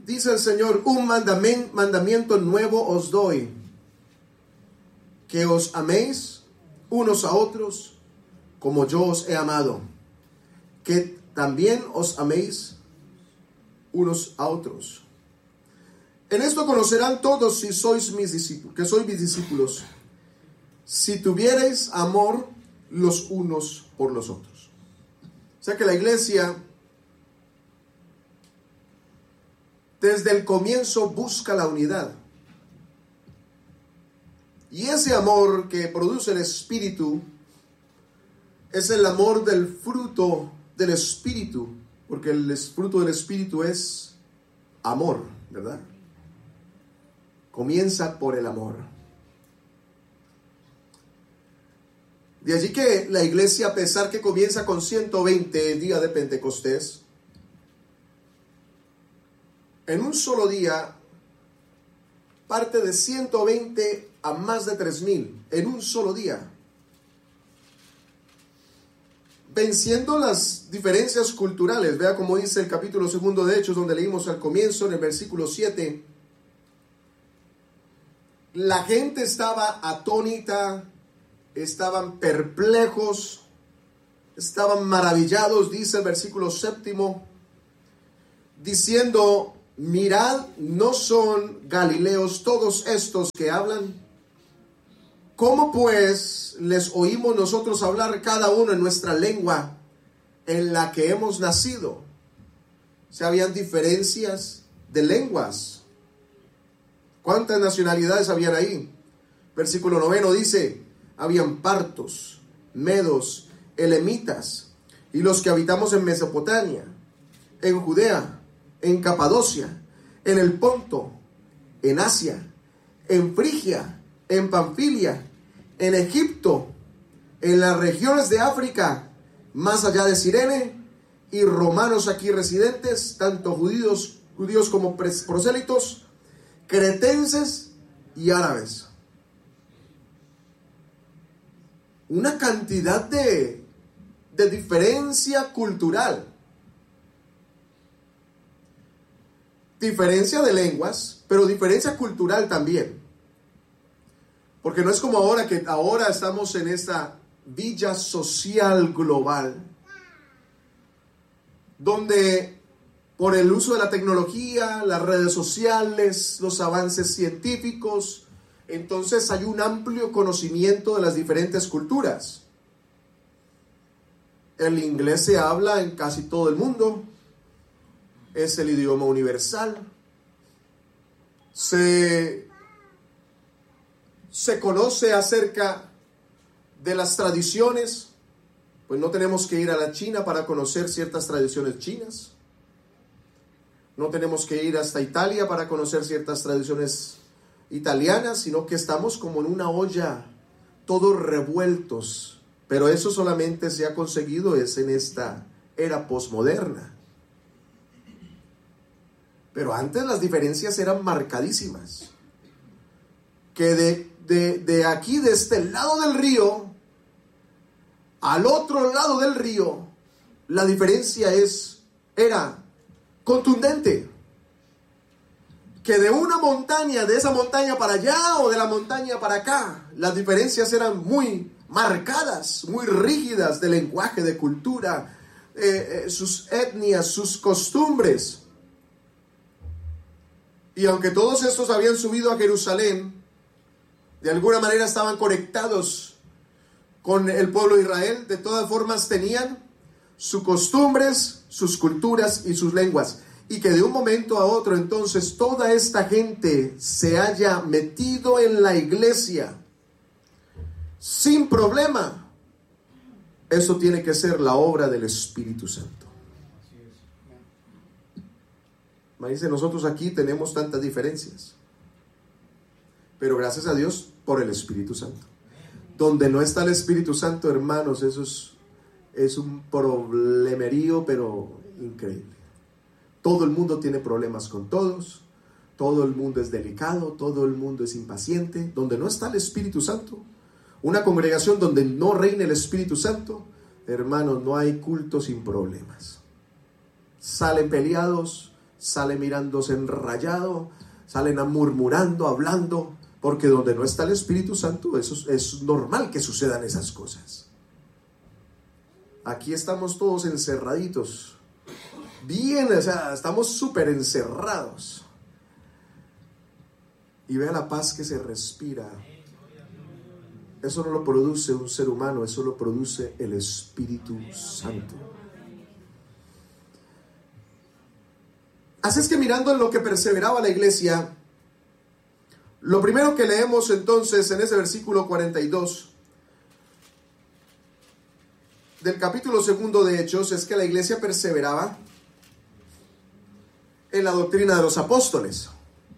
Dice el Señor, un mandamiento nuevo os doy, que os améis unos a otros como yo os he amado, que también os améis unos a otros. En esto conocerán todos si sois mis discípulos, que sois mis discípulos, si tuviereis amor los unos por los otros. O sea que la iglesia desde el comienzo busca la unidad. Y ese amor que produce el Espíritu es el amor del fruto del Espíritu, porque el fruto del Espíritu es amor, ¿verdad? Comienza por el amor. De allí que la iglesia, a pesar que comienza con 120 el día de Pentecostés, en un solo día parte de 120 a más de 3,000 en un solo día, venciendo las diferencias culturales. Vea cómo dice el capítulo 2 de Hechos, donde leímos al comienzo, en el versículo 7. La gente estaba atónita, estaban perplejos, estaban maravillados, dice el versículo 7, diciendo: mirad, ¿no son galileos todos estos que hablan? ¿Cómo pues les oímos nosotros hablar cada uno en nuestra lengua en la que hemos nacido? O sea, habían diferencias de lenguas. ¿Cuántas nacionalidades habían ahí? Versículo 9 dice: habían partos, medos, elamitas, y los que habitamos en Mesopotamia, en Judea, en Capadocia, en el Ponto, en Asia, en Frigia, en Panfilia, en Egipto, en las regiones de África, más allá de Cirene, y romanos aquí residentes, tanto judíos como prosélitos, cretenses y árabes. Una cantidad de diferencia cultural. Diferencia de lenguas, pero diferencia cultural también. Porque no es como ahora, que ahora estamos en esta villa social global, donde por el uso de la tecnología, las redes sociales, los avances científicos, entonces hay un amplio conocimiento de las diferentes culturas. El inglés se habla en casi todo el mundo. Es el idioma universal. Se conoce acerca de las tradiciones. Pues no tenemos que ir a la China para conocer ciertas tradiciones chinas. No tenemos que ir hasta Italia para conocer ciertas tradiciones italianas, sino que estamos como en una olla, todos revueltos. Pero eso solamente se ha conseguido es en esta era posmoderna. Pero antes las diferencias eran marcadísimas. Que de aquí, de este lado del río, al otro lado del río, la diferencia era contundente. Que de una montaña, de esa montaña para allá o de la montaña para acá, las diferencias eran muy marcadas, muy rígidas de lenguaje, de cultura, sus etnias, sus costumbres. Y aunque todos estos habían subido a Jerusalén, de alguna manera estaban conectados con el pueblo de Israel, de todas formas tenían sus costumbres, sus culturas y sus lenguas. Y que de un momento a otro entonces toda esta gente se haya metido en la iglesia sin problema. Eso tiene que ser la obra del Espíritu Santo. Me dice, nosotros aquí tenemos tantas diferencias, pero gracias a Dios por el Espíritu Santo. Donde no está el Espíritu Santo, hermanos, eso es un problemerío, pero increíble. Todo el mundo tiene problemas con todos, todo el mundo es delicado, todo el mundo es impaciente. Donde no está el Espíritu Santo, una congregación donde no reina el Espíritu Santo, hermanos, no hay culto sin problemas. Salen peleados, sale mirándose enrayado, salen a murmurando, hablando, porque donde no está el Espíritu Santo, eso es normal que sucedan esas cosas. Aquí estamos todos encerraditos, bien, o sea, estamos súper encerrados. Y vea la paz que se respira. Eso no lo produce un ser humano, eso lo produce el Espíritu Santo. Así es que mirando en lo que perseveraba la iglesia, lo primero que leemos entonces en ese versículo 42 del capítulo 2 de Hechos es que la iglesia perseveraba en la doctrina de los apóstoles.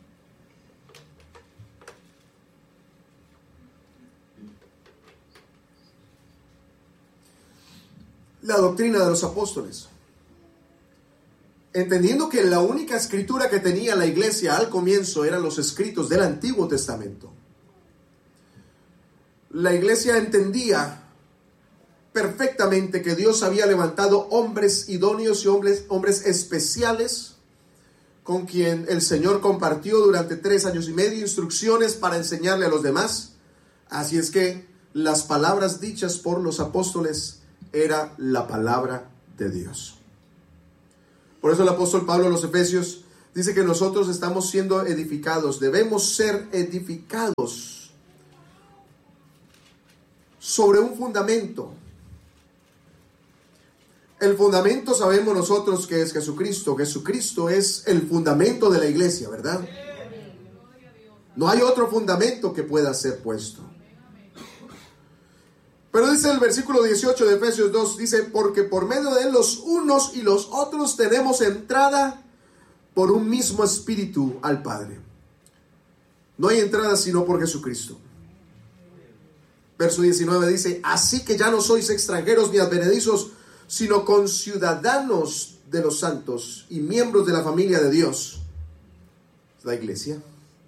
La doctrina de los apóstoles. Entendiendo que la única escritura que tenía la iglesia al comienzo eran los escritos del Antiguo Testamento. La iglesia entendía perfectamente que Dios había levantado hombres idóneos y hombres especiales con quien el Señor compartió durante 3 años y medio instrucciones para enseñarle a los demás. Así es que las palabras dichas por los apóstoles era la palabra de Dios. Por eso el apóstol Pablo a los Efesios dice que nosotros estamos siendo edificados, debemos ser edificados sobre un fundamento. El fundamento sabemos nosotros que es Jesucristo. Jesucristo es el fundamento de la iglesia, ¿verdad? No hay otro fundamento que pueda ser puesto. Pero dice el versículo 18 de Efesios 2, dice, porque por medio de él los unos y los otros tenemos entrada por un mismo espíritu al Padre. No hay entrada sino por Jesucristo. Verso 19 dice, así que ya no sois extranjeros ni advenedizos, sino conciudadanos de los santos y miembros de la familia de Dios. La iglesia.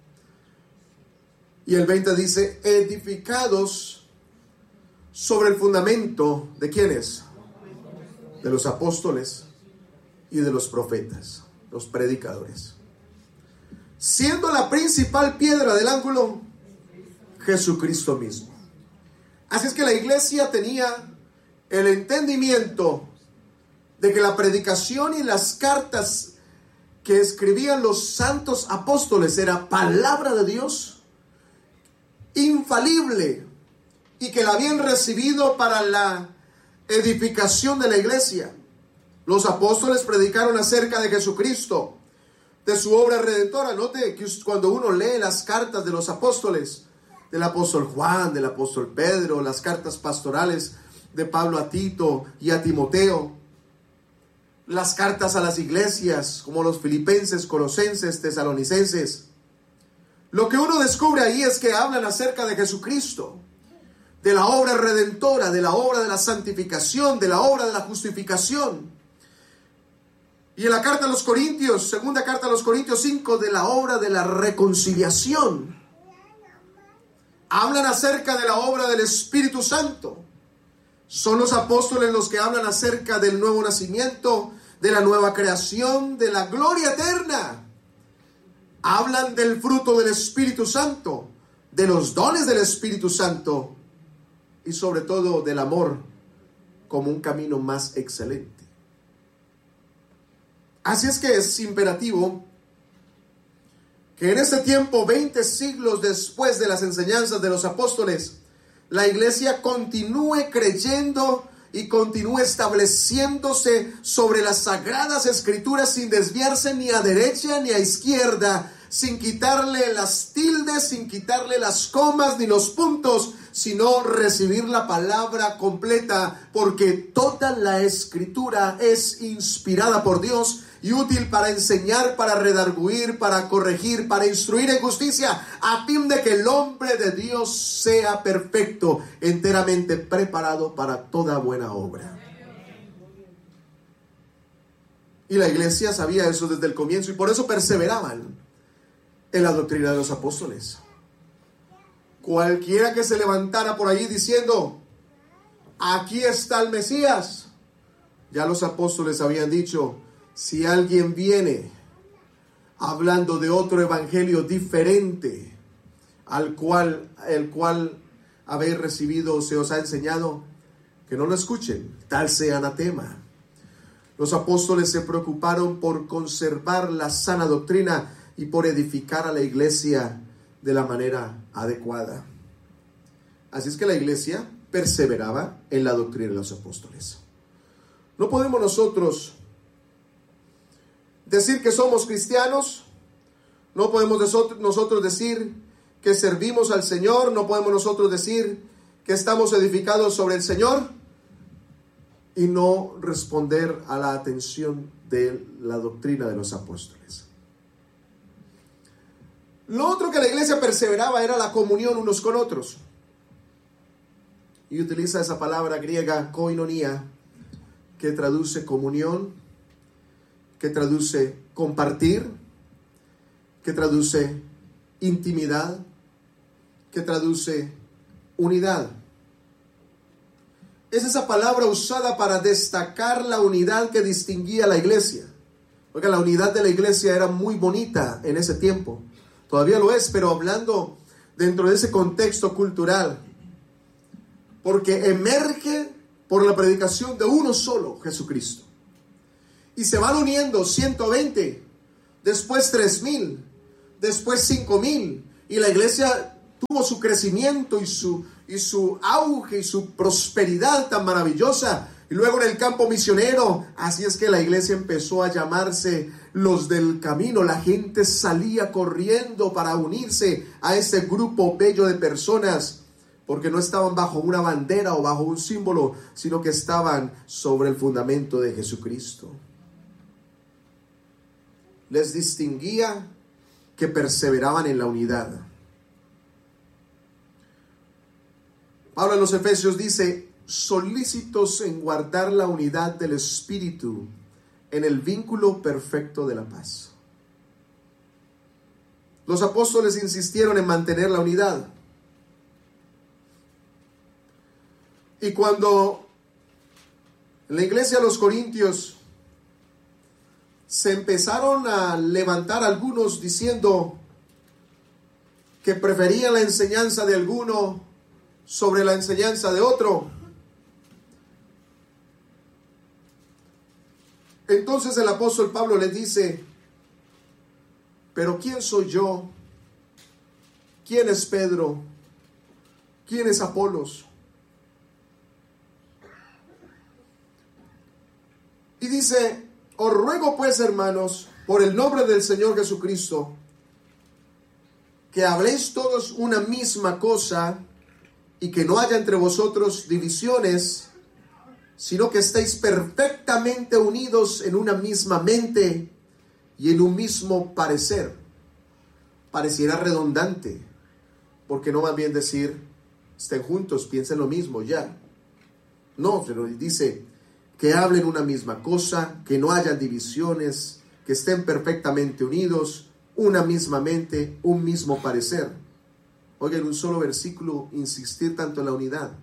Y el 20 dice, edificados sobre el fundamento de ¿quiénes? De los apóstoles y de los profetas, los predicadores. Siendo la principal piedra del ángulo Jesucristo mismo. Así es que la iglesia tenía el entendimiento de que la predicación y las cartas que escribían los santos apóstoles era palabra de Dios, infalible, y que la habían recibido para la edificación de la iglesia. Los apóstoles predicaron acerca de Jesucristo, de su obra redentora. Note que cuando uno lee las cartas de los apóstoles, del apóstol Juan, del apóstol Pedro, las cartas pastorales de Pablo a Tito y a Timoteo, las cartas a las iglesias como los filipenses, colosenses, tesalonicenses, lo que uno descubre ahí es que hablan acerca de Jesucristo, de la obra redentora, de la obra de la santificación, de la obra de la justificación. Y en la carta a los Corintios, segunda carta a los Corintios 5, de la obra de la reconciliación. Hablan acerca de la obra del Espíritu Santo. Son los apóstoles los que hablan acerca del nuevo nacimiento, de la nueva creación, de la gloria eterna. Hablan del fruto del Espíritu Santo, de los dones del Espíritu Santo y sobre todo del amor como un camino más excelente. Así es que es imperativo que en este tiempo, 20 siglos después de las enseñanzas de los apóstoles, la iglesia continúe creyendo y continúe estableciéndose sobre las sagradas escrituras sin desviarse ni a derecha ni a izquierda, sin quitarle las tildes, sin quitarle las comas ni los puntos, sino recibir la palabra completa, porque toda la escritura es inspirada por Dios y útil para enseñar, para redarguir, para corregir, para instruir en justicia, a fin de que el hombre de Dios sea perfecto, enteramente preparado para toda buena obra. Y la iglesia sabía eso desde el comienzo y por eso perseveraban en la doctrina de los apóstoles. Cualquiera que se levantara por allí diciendo, aquí está el Mesías, ya los apóstoles habían dicho, si alguien viene hablando de otro evangelio diferente el cual habéis recibido o se os ha enseñado, que no lo escuchen, tal sea anatema. Los apóstoles se preocuparon por conservar la sana doctrina y por edificar a la iglesia de la manera adecuada. Así es que la iglesia perseveraba en la doctrina de los apóstoles. No podemos nosotros decir que somos cristianos, no podemos nosotros decir que servimos al Señor, no podemos nosotros decir que estamos edificados sobre el Señor y no responder a la atención de la doctrina de los apóstoles. Lo otro que la iglesia perseveraba era la comunión unos con otros. Y utiliza esa palabra griega koinonia, que traduce comunión, que traduce compartir, que traduce intimidad, que traduce unidad. Es esa palabra usada para destacar la unidad que distinguía a la iglesia. Porque la unidad de la iglesia era muy bonita en ese tiempo. Todavía lo es, pero hablando dentro de ese contexto cultural. Porque emerge por la predicación de uno solo, Jesucristo. Y se van uniendo 120, después 3,000, después 5,000. Y la iglesia tuvo su crecimiento y su auge y su prosperidad tan maravillosa. Y luego en el campo misionero, así es que la iglesia empezó a llamarse los del camino. La gente salía corriendo para unirse a ese grupo bello de personas, porque no estaban bajo una bandera o bajo un símbolo, sino que estaban sobre el fundamento de Jesucristo. Les distinguía que perseveraban en la unidad. Pablo en los Efesios dice: solícitos en guardar la unidad del Espíritu en el vínculo perfecto de la paz. Los apóstoles insistieron en mantener la unidad. Y cuando en la iglesia de los Corintios se empezaron a levantar algunos diciendo que preferían la enseñanza de alguno sobre la enseñanza de otro, entonces el apóstol Pablo les dice: pero ¿quién soy yo? ¿Quién es Pedro? ¿Quién es Apolos? Y dice: os ruego pues, hermanos, por el nombre del Señor Jesucristo, que habléis todos una misma cosa y que no haya entre vosotros divisiones, sino que estéis perfectamente unidos en una misma mente y en un mismo parecer. Pareciera redundante, porque no más bien decir estén juntos, piensen lo mismo, ya. No, pero él dice que hablen una misma cosa, que no haya divisiones, que estén perfectamente unidos, una misma mente, un mismo parecer. Oigan, en un solo versículo insistir tanto en la unidad.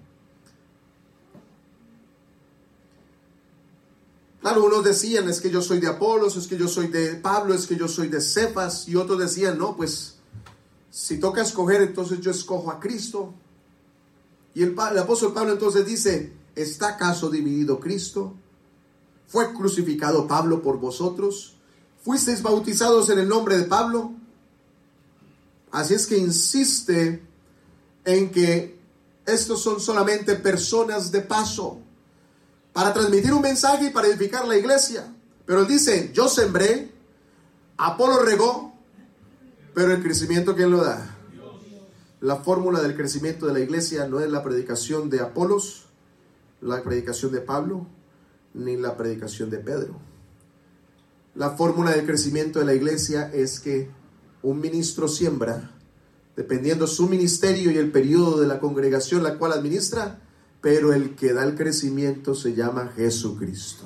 Claro, unos decían: es que yo soy de Apolos, es que yo soy de Pablo, es que yo soy de Cefas. Y otros decían: no, pues si toca escoger, entonces yo escojo a Cristo. Y el apóstol Pablo entonces dice: ¿está acaso dividido Cristo? ¿Fue crucificado Pablo por vosotros? ¿Fuisteis bautizados en el nombre de Pablo? Así es que insiste en que estos son solamente personas de paso para transmitir un mensaje y para edificar la iglesia. Pero él dice: yo sembré, Apolo regó, pero el crecimiento, ¿quién lo da? La fórmula del crecimiento de la iglesia no es la predicación de Apolos, la predicación de Pablo, ni la predicación de Pedro. La fórmula del crecimiento de la iglesia es que un ministro siembra, dependiendo su ministerio y el periodo de la congregación la cual administra, pero el que da el crecimiento se llama Jesucristo.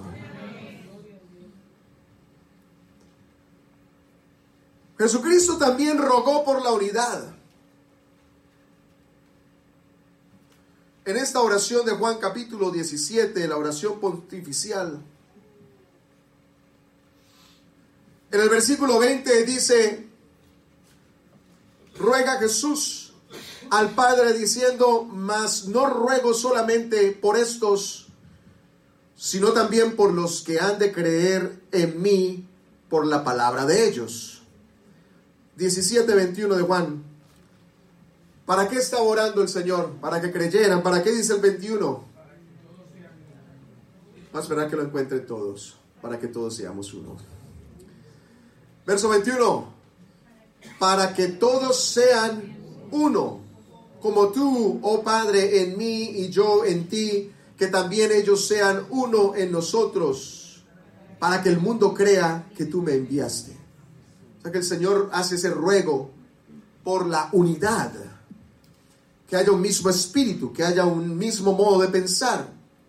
Jesucristo también rogó por la unidad. En esta oración de Juan capítulo 17, la oración pontificial, En el versículo 20 dice, ruega Jesús al Padre diciendo, mas no ruego solamente por estos, sino también por los que han de creer en mí por la palabra de ellos. 17:21 de Juan. ¿Para qué estaba orando el Señor? Para que creyeran. ¿Para qué dice el 21? Vamos a esperar que lo encuentren todos, para que todos seamos uno. Verso 21. Para que todos sean uno, como tú, oh Padre, en mí y yo en ti, que también ellos sean uno en nosotros, para que el mundo crea que tú me enviaste. O sea que el Señor hace ese ruego por la unidad, que haya un mismo espíritu, que haya un mismo modo de pensar.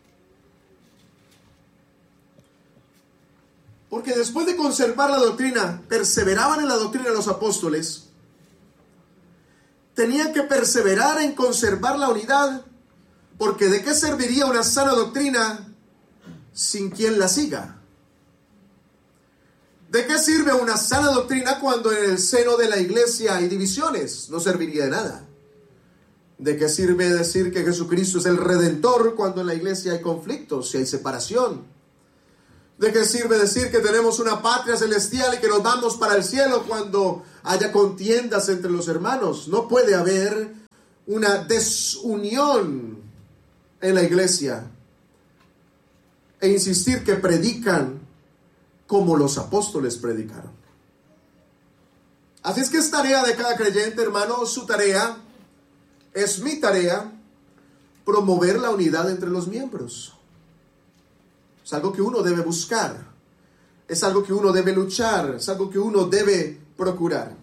Porque después de conservar la doctrina, perseveraban en la doctrina de los apóstoles, tenían que perseverar en conservar la unidad, porque ¿de qué serviría una sana doctrina sin quien la siga? ¿De qué sirve una sana doctrina cuando en el seno de la iglesia hay divisiones? No serviría de nada. ¿De qué sirve decir que Jesucristo es el Redentor cuando en la iglesia hay conflictos y hay separación? ¿De qué sirve decir que tenemos una patria celestial y que nos vamos para el cielo cuando haya contiendas entre los hermanos? No puede haber una desunión en la iglesia e insistir que predican como los apóstoles predicaron. Así es que es tarea de cada creyente, hermano, su tarea, es mi tarea, promover la unidad entre los miembros. Es algo que uno debe buscar, es algo que uno debe luchar, es algo que uno debe procurar.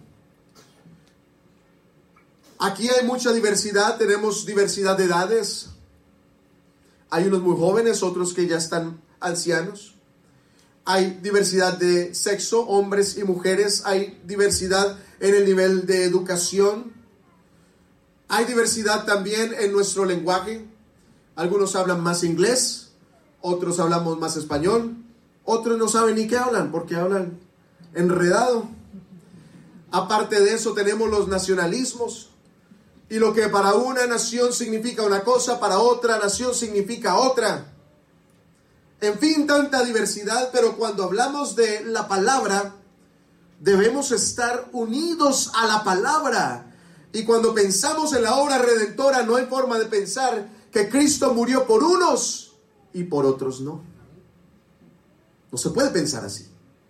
Aquí hay mucha diversidad, tenemos diversidad de edades. Hay unos muy jóvenes, otros que ya están ancianos. Hay diversidad de sexo, hombres y mujeres. Hay diversidad en el nivel de educación. Hay diversidad también en nuestro lenguaje. Algunos hablan más inglés, otros hablamos más español, otros no saben ni qué hablan porque hablan enredado. Aparte de eso tenemos los nacionalismos. Y lo que para una nación significa una cosa, para otra nación significa otra. En fin, tanta diversidad, pero cuando hablamos de la palabra, debemos estar unidos a la palabra. Y cuando pensamos en la obra redentora, no hay forma de pensar que Cristo murió por unos y por otros no. No se puede pensar así.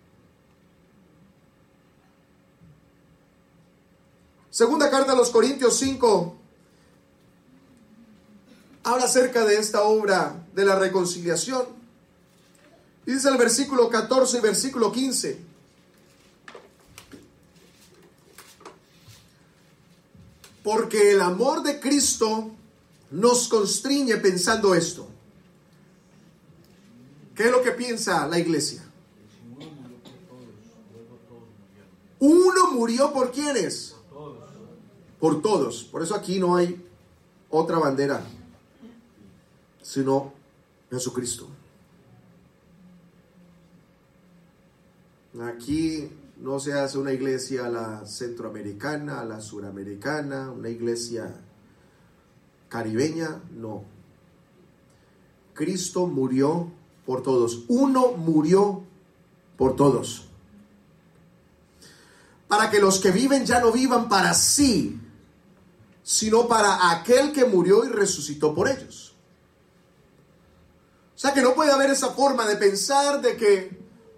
Segunda carta a los Corintios 5 habla acerca de esta obra de la reconciliación. Y dice el versículo 14 y versículo 15. Porque el amor de Cristo nos constriñe pensando esto. ¿Qué es lo que piensa la iglesia? Uno murió por ¿quiénes? Por todos. Por eso aquí no hay otra bandera, sino Jesucristo. Aquí no se hace una iglesia a la centroamericana, a la suramericana, una iglesia caribeña, no. Cristo murió por todos. Uno murió por todos. Para que los que viven ya no vivan para sí, sino para aquel que murió y resucitó por ellos. O sea que no puede haber esa forma de pensar de que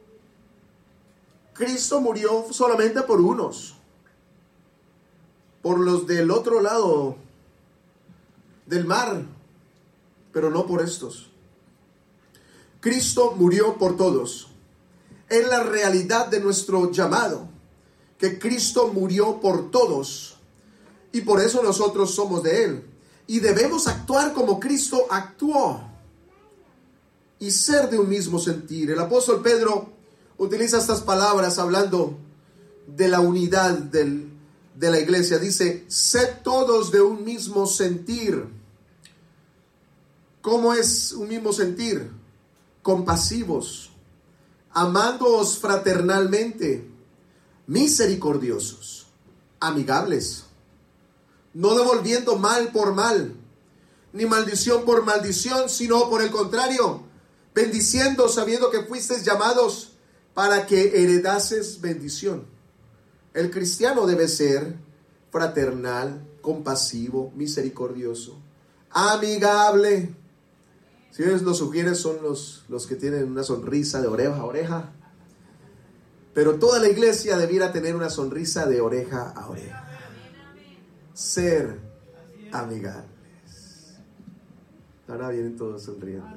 Cristo murió solamente por unos, por los del otro lado del mar, pero no por estos. Cristo murió por todos. Es la realidad de nuestro llamado, que Cristo murió por todos. Y por eso nosotros somos de Él. Y debemos actuar como Cristo actuó. Y ser de un mismo sentir. El apóstol Pedro utiliza estas palabras hablando de la unidad de la iglesia. Dice, sed todos de un mismo sentir. ¿Cómo es un mismo sentir? Compasivos, amándoos fraternalmente, misericordiosos, amigables, no devolviendo mal por mal, ni maldición por maldición, sino por el contrario, bendiciendo, sabiendo que fuisteis llamados para que heredases bendición. El cristiano debe ser fraternal, compasivo, misericordioso, amigable. Si ellos lo sugieren, son los que tienen una sonrisa de oreja a oreja. Pero toda la iglesia debiera tener una sonrisa de oreja a oreja. Ser amigables. Ahora vienen todos sonriendo.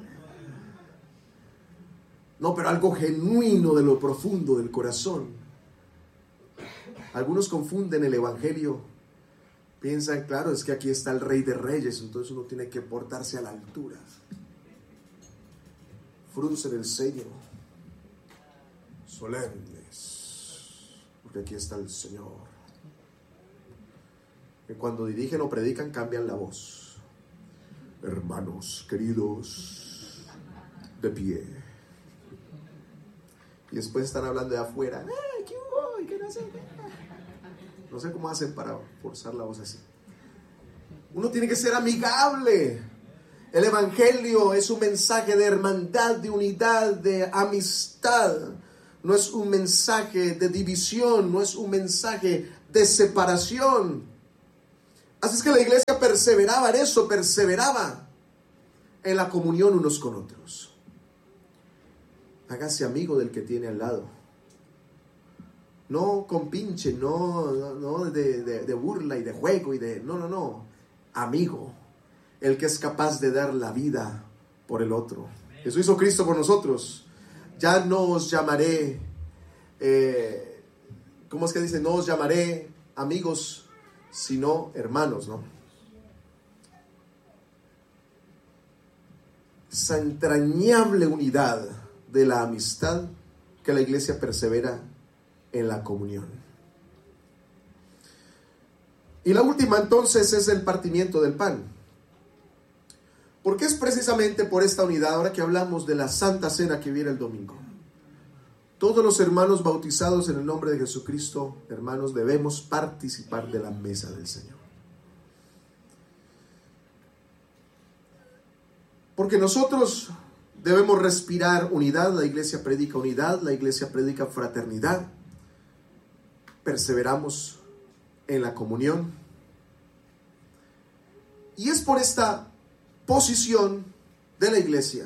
No, pero algo genuino de lo profundo del corazón. Algunos confunden el evangelio. Piensan, claro, es que aquí está el Rey de Reyes, entonces uno tiene que portarse a la altura. Fruncen el ceño, solemnes, porque aquí está el Señor. Que cuando dirigen o predican cambian la voz. Hermanos queridos, de pie. Y después están hablando de afuera. ¿Qué hubo? ¿Qué no sé qué? No sé cómo hacen para forzar la voz así. Uno tiene que ser amigable. El evangelio es un mensaje de hermandad, de unidad, de amistad. No es un mensaje de división, no es un mensaje de separación. Así es que la iglesia perseveraba en eso, perseveraba en la comunión unos con otros. Hágase amigo del que tiene al lado. No compinche, no de burla y de juego y de... No. Amigo. El que es capaz de dar la vida por el otro. Eso hizo Cristo por nosotros. Ya no os llamaré... ¿cómo es que dice? No os llamaré amigos, sino hermanos, ¿no? Esa entrañable unidad de la amistad que la iglesia persevera en la comunión. Y la última entonces es el partimiento del pan. Porque es precisamente por esta unidad, ahora que hablamos de la Santa Cena que viene el domingo. Todos los hermanos bautizados en el nombre de Jesucristo, hermanos, debemos participar de la mesa del Señor. Porque nosotros debemos respirar unidad, la iglesia predica unidad, la iglesia predica fraternidad. Perseveramos en la comunión. Y es por esta posición de la iglesia,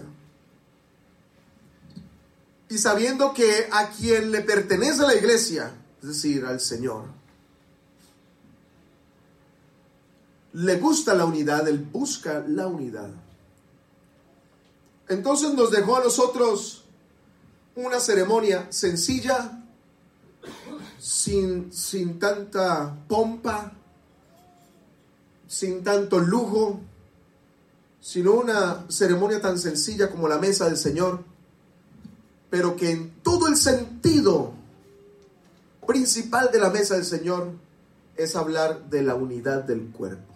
y sabiendo que a quien le pertenece la iglesia, es decir, al Señor, le gusta la unidad, Él busca la unidad. Entonces nos dejó a nosotros una ceremonia sencilla, sin tanta pompa, sin tanto lujo, sino una ceremonia tan sencilla como la mesa del Señor, pero que en todo el sentido principal de la mesa del Señor es hablar de la unidad del cuerpo.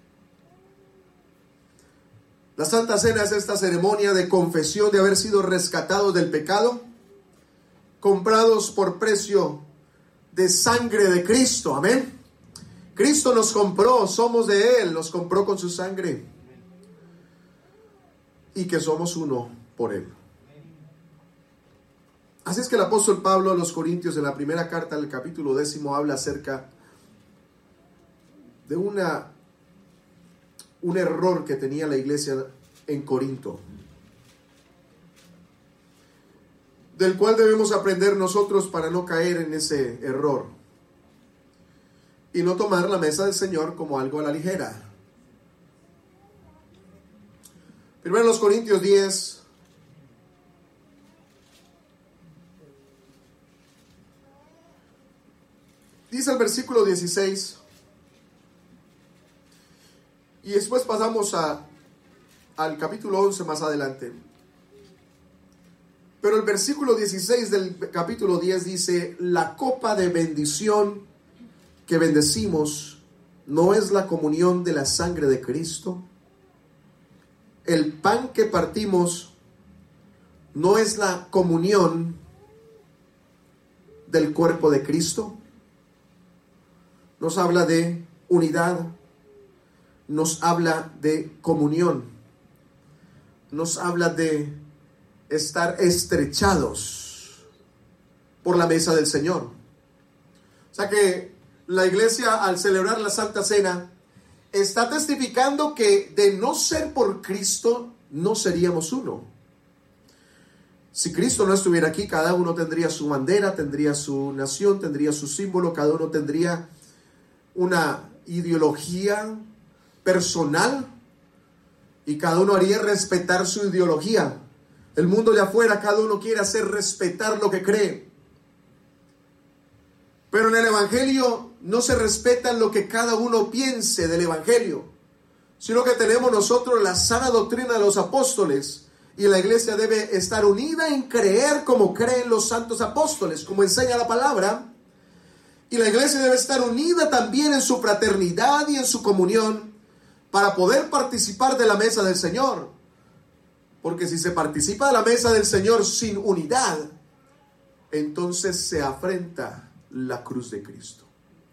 La Santa Cena es esta ceremonia de confesión de haber sido rescatados del pecado, comprados por precio de sangre de Cristo. Amén. Cristo nos compró, somos de Él, nos compró con su sangre. Y que somos uno por Él. Así es que el apóstol Pablo a los Corintios, en la primera carta del capítulo 10, habla acerca de un error que tenía la iglesia en Corinto, del cual debemos aprender nosotros para no caer en ese error y no tomar la mesa del Señor como algo a la ligera. Primero los Corintios 10, dice el versículo 16, y después pasamos al capítulo 11 más adelante. Pero el versículo 16 del capítulo 10 dice: la copa de bendición que bendecimos no es la comunión de la sangre de Cristo. El pan que partimos no es la comunión del cuerpo de Cristo. Nos habla de unidad, nos habla de comunión, nos habla de estar estrechados por la mesa del Señor. O sea que la iglesia, al celebrar la Santa Cena, está testificando que de no ser por Cristo, no seríamos uno. Si Cristo no estuviera aquí, cada uno tendría su bandera, tendría su nación, tendría su símbolo, cada uno tendría una ideología personal y cada uno haría respetar su ideología. El mundo de afuera, cada uno quiere hacer respetar lo que cree. Pero en el Evangelio no se respeta lo que cada uno piense del Evangelio, sino que tenemos nosotros la sana doctrina de los apóstoles, y la iglesia debe estar unida en creer como creen los santos apóstoles, como enseña la palabra. Y la iglesia debe estar unida también en su fraternidad y en su comunión para poder participar de la mesa del Señor. Porque si se participa de la mesa del Señor sin unidad, entonces se afrenta la cruz de Cristo.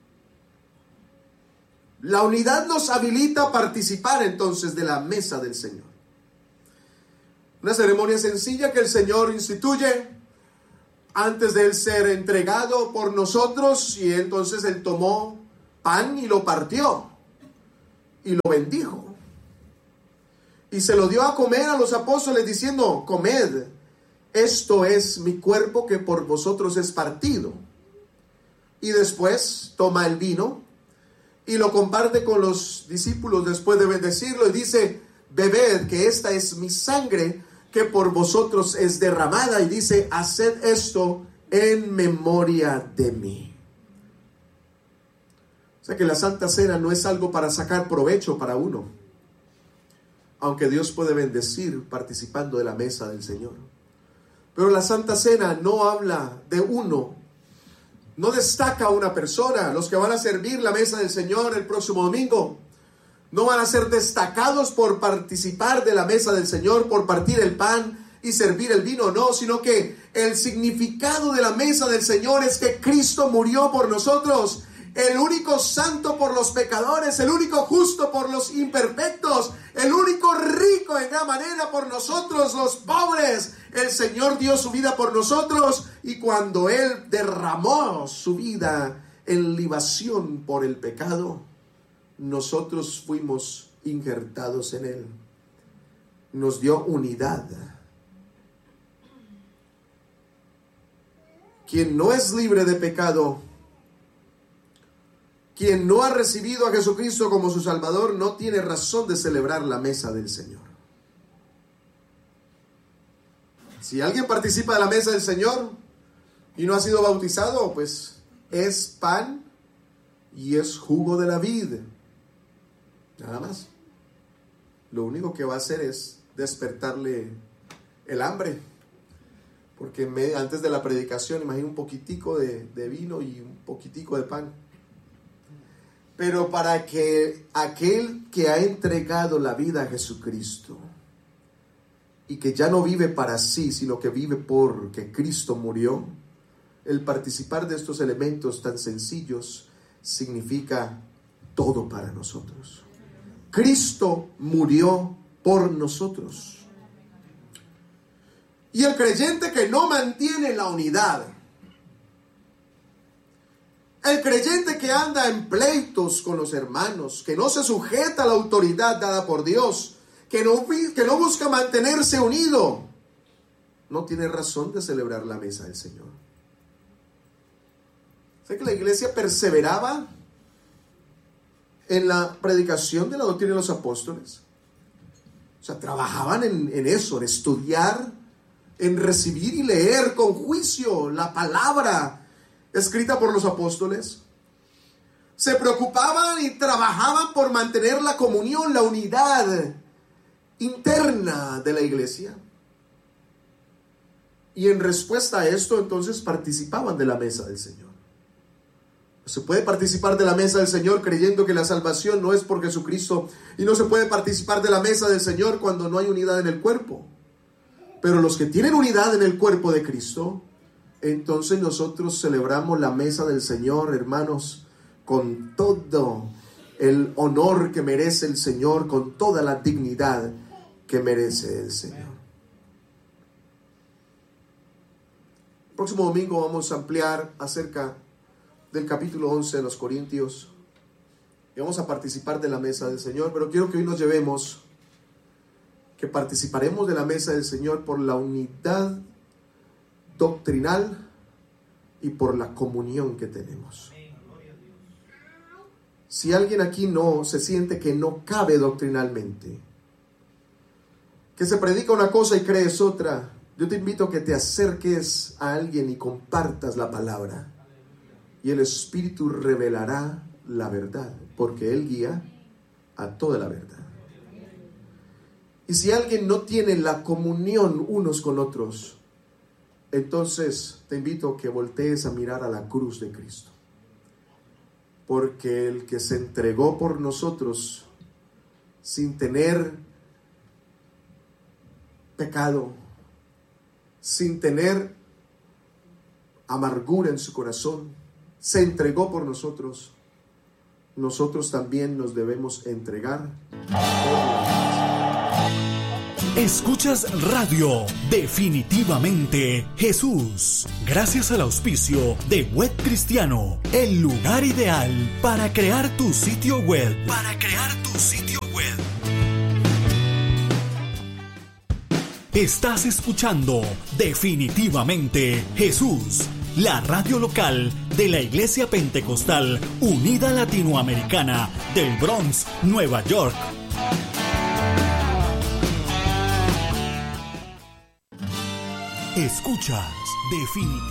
La unidad nos habilita a participar entonces de la mesa del Señor. Una ceremonia sencilla que el Señor instituye antes de Él ser entregado por nosotros, y entonces Él tomó pan y lo partió y lo bendijo y se lo dio a comer a los apóstoles diciendo: comed, esto es mi cuerpo que por vosotros es partido. Y después toma el vino y lo comparte con los discípulos después de bendecirlo y dice: bebed, que esta es mi sangre que por vosotros es derramada, y dice: haced esto en memoria de mí. O sea que la Santa Cena no es algo para sacar provecho para uno, aunque Dios puede bendecir participando de la mesa del Señor. Pero la Santa Cena no habla de uno, no destaca a una persona. Los que van a servir la mesa del Señor el próximo domingo no van a ser destacados por participar de la mesa del Señor, por partir el pan y servir el vino, no, sino que el significado de la mesa del Señor es que Cristo murió por nosotros, el único santo por los pecadores, el único justo por los imperfectos, el único rico en gran manera por nosotros los pobres. El Señor dio su vida por nosotros, y cuando Él derramó su vida en libación por el pecado, nosotros fuimos injertados en Él. Nos dio unidad. Quien no es libre de pecado, quien no ha recibido a Jesucristo como su Salvador, no tiene razón de celebrar la mesa del Señor. Si alguien participa de la mesa del Señor y no ha sido bautizado, pues es pan y es jugo de la vid. Nada más. Lo único que va a hacer es despertarle el hambre. Porque antes de la predicación, imagina un poquitico de vino y un poquitico de pan. Pero para que aquel que ha entregado la vida a Jesucristo y que ya no vive para sí, sino que vive porque Cristo murió, el participar de estos elementos tan sencillos significa todo para nosotros. Cristo murió por nosotros. Y el creyente que no mantiene la unidad, el creyente que anda en pleitos con los hermanos, que no se sujeta a la autoridad dada por Dios, que no busca mantenerse unido, no tiene razón de celebrar la mesa del Señor. ¿Sé que la iglesia perseveraba en la predicación de la doctrina de los apóstoles? O sea, trabajaban en eso, en estudiar, en recibir y leer con juicio la palabra escrita por los apóstoles. Se preocupaban y trabajaban por mantener la comunión, la unidad interna de la iglesia. Y en respuesta a esto, entonces participaban de la mesa del Señor. Se puede participar de la mesa del Señor creyendo que la salvación no es por Jesucristo, y no se puede participar de la mesa del Señor cuando no hay unidad en el cuerpo. Pero los que tienen unidad en el cuerpo de Cristo entonces nosotros celebramos la mesa del Señor, hermanos, con todo el honor que merece el Señor, con toda la dignidad que merece el Señor. El próximo domingo vamos a ampliar acerca del capítulo 11 de los Corintios y vamos a participar de la mesa del Señor, pero quiero que hoy nos llevemos, que participaremos de la mesa del Señor por la unidad doctrinal y por la comunión que tenemos. Si alguien aquí no se siente que no cabe doctrinalmente, que se predica una cosa y crees otra, yo te invito a que te acerques a alguien y compartas la palabra, y el Espíritu revelará la verdad, porque Él guía a toda la verdad. Y si alguien no tiene la comunión unos con otros, entonces te invito a que voltees a mirar a la cruz de Cristo. Porque el que se entregó por nosotros sin tener pecado, sin tener amargura en su corazón, se entregó por nosotros, nosotros también nos debemos entregar. Escuchas Radio Definitivamente Jesús, gracias al auspicio de Web Cristiano, el lugar ideal para crear tu sitio web. Estás escuchando Definitivamente Jesús, la radio local de la Iglesia Pentecostal Unida Latinoamericana del Bronx, Nueva York. Escuchas Definitivamente.